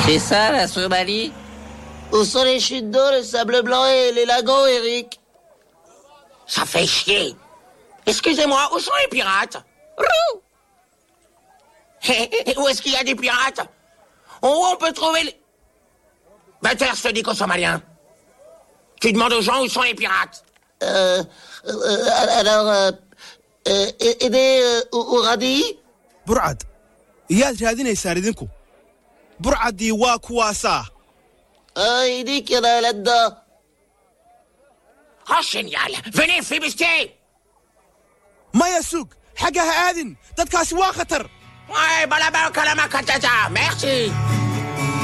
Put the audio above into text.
C'est ça, la Somalie? Où sont les chutes d'eau, le sable blanc et les lagons, Eric? Ça fait chier. Excusez-moi, où sont les pirates? Où est-ce qu'il y a des pirates? Où on peut trouver les... Bater, je te dis qu'au Somalien. Tu demandes aux gens où sont les pirates. Aidez Ouradi? برعد iyaad raadinaysaan idinku burcaddii waa kuwaasaa Il dit qu'il y en a là-dedans. Oh, génial. Venez, Fibustier. maya sug xagga ha aadin dadkaasi waa khatar Ouais, balaba kalama katata. Merci.